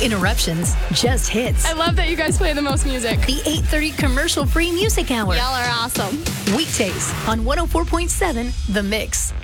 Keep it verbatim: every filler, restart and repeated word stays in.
interruptions, just hits. I love that you guys play the most music. The eight thirty commercial-free music hour. Y'all are awesome. Weekdays on one oh four point seven The Mix.